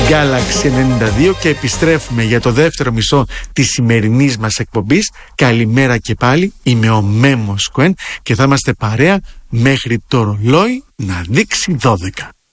Galaxy 92 και επιστρέφουμε για το δεύτερο μισό της σημερινής μας εκπομπής. Καλημέρα και πάλι, είμαι ο Μέμος Κουέν και θα είμαστε παρέα μέχρι το ρολόι να δείξει 12.